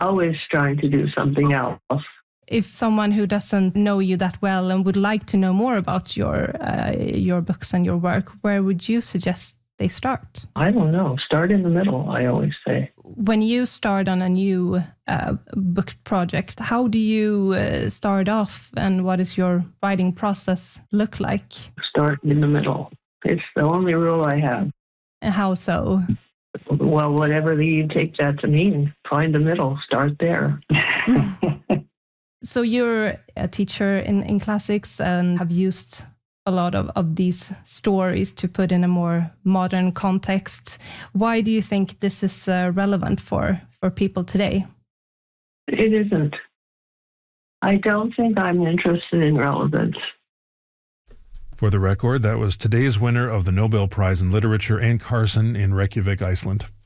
always trying to do something else. If someone who doesn't know you that well and would like to know more about your books and your work, where would you suggest they start? I don't know. Start in the middle, I always say. When you start on a new book project, how do you start off, and what does your writing process look like? Start in the middle. It's the only rule I have. How so? Well, whatever you take that to mean, find the middle, start there. So you're a teacher in classics and have used a lot of these stories to put in a more modern context. Why do you think this is relevant for people today? It isn't. I don't think I'm interested in relevance. For the record, that was today's winner of the Nobel Prize in Literature, Anne Carson, in Reykjavik, Iceland.